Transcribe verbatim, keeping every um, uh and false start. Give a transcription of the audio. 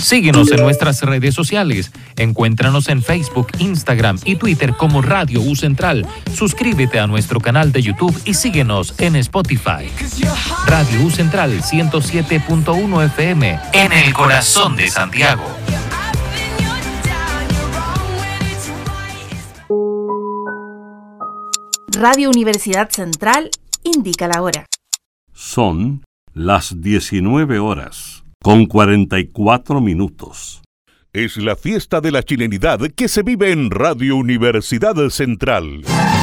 Síguenos en nuestras redes sociales. Encuéntranos en Facebook, Instagram y Twitter como Radio U Central. Suscríbete a nuestro canal de YouTube y síguenos en Spotify. Radio U Central ciento siete punto uno F M en el corazón de Santiago. Radio Universidad Central indica la hora. Son las diecinueve horas con cuarenta y cuatro minutos. Es la fiesta de la chilenidad que se vive en Radio Universidad Central.